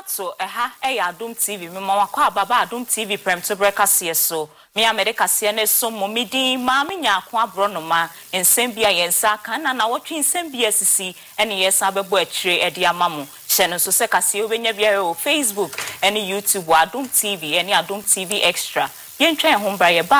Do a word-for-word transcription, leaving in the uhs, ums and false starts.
mato eha eya Adom T V me mama kwa baba Adom T V prem to breakfast so me America se na so mo midi ma me nya akwa bronoma ensem bia yensa kan na na wotwe ensem bia sisi ene yesa bebo akire e de amamu hye no so se kase obenya bia o Facebook ene YouTube Adom T V ene Adom T V extra yen twen ho bra ye ba